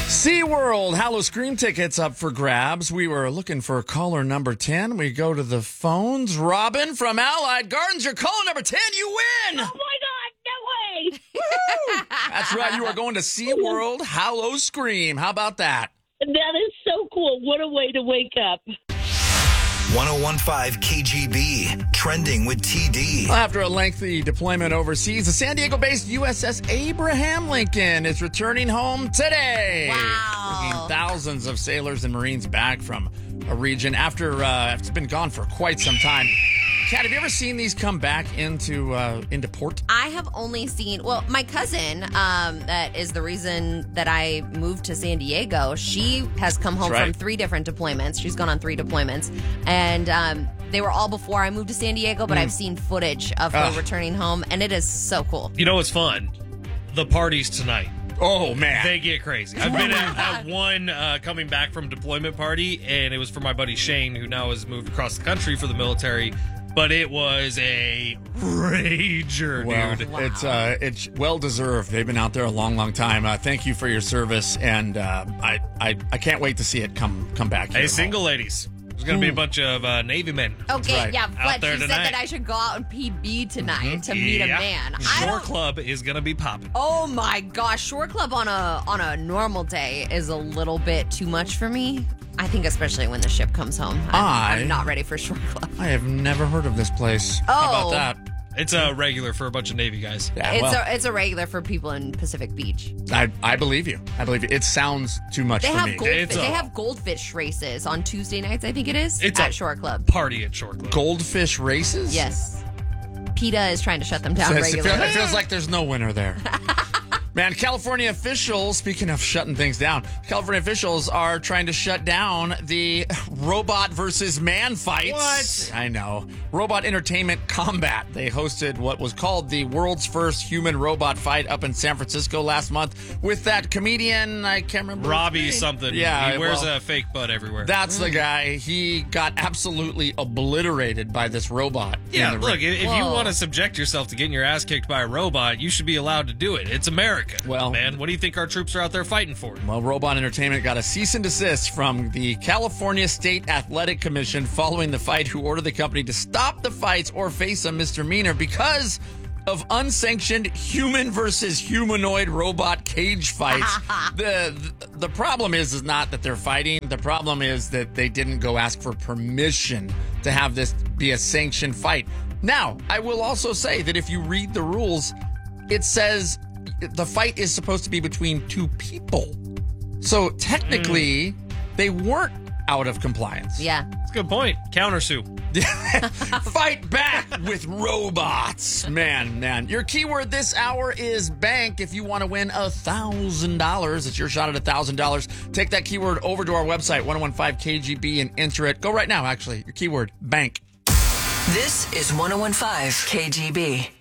SeaWorld Howl-O-Scream tickets up for grabs. We were looking for caller number 10. We go to the phones. Robin from Allied Gardens, you're caller number 10. You win! Oh, my God. No way. That's right. You are going to SeaWorld Howl-O-Scream. How about that? That is so cool. What a way to wake up. 1015 KGB, trending with TD. After a lengthy deployment overseas, the San Diego-based USS Abraham Lincoln is returning home today. Wow. Bringing thousands of sailors and Marines back from a region after it's been gone for quite some time. Kat, have you ever seen these come back into port? I have only seen, my cousin, that is the reason that I moved to San Diego. She has come home from 3 different deployments. She's gone on 3 deployments. And they were all before I moved to San Diego, but I've seen footage of her returning home, and it is so cool. You know what's fun? The parties tonight. Oh, man. They get crazy. I've been at one coming back from deployment party, and it was for my buddy Shane, who now has moved across the country for the military. But it was a rager, dude. Wow. It's well deserved. They've been out there a long, long time. Thank you for your service, and I can't wait to see it come back here. Hey, single ladies. There's going to be a bunch of Navy men. Okay, right. yeah, Out but there she said tonight. that I should go out and PB tonight to meet a man. Shore Club is going to be popping. Oh my gosh, Shore Club on a normal day is a little bit too much for me. I think especially when the ship comes home. I'm not ready for Shore Club. I have never heard of this place. How about that? It's a regular for a bunch of Navy guys. Yeah, It's a regular for people in Pacific Beach. I believe you. I believe you. It sounds too much They for have me. they have goldfish races on Tuesday nights, I think it is, It's at a Shore Club. Party at Shore Club. Goldfish races? Yes. PETA is trying to shut them down regularly. It feels like there's no winner there. Man, California officials, speaking of shutting things down, California officials are trying to shut down the robot versus man fights. What? I know. Robot Entertainment Combat. They hosted what was called the world's first human-robot fight up in San Francisco last month with that comedian, I can't remember. Robbie something. Yeah. He wears a fake butt everywhere. That's the guy. He got absolutely obliterated by this robot. Yeah, in the look, ring. if you want to subject yourself to getting your ass kicked by a robot, you should be allowed to do it. It's America. Well, man, what do you think our troops are out there fighting for? Well, Robot Entertainment got a cease and desist from the California State Athletic Commission following the fight, who ordered the company to stop the fights or face a misdemeanor because of unsanctioned human versus humanoid robot cage fights. The problem is not that they're fighting. The problem is that they didn't go ask for permission to have this be a sanctioned fight. Now, I will also say that if you read the rules, it says the fight is supposed to be between 2 people. So technically, they weren't out of compliance. Yeah. That's a good point. Countersue. Fight back with robots. Man. Your keyword this hour is bank. If you want to win $1,000, it's your shot at $1,000. Take that keyword over to our website, 1015KGB, and enter it. Go right now, actually. Your keyword, bank. This is 1015 KGB.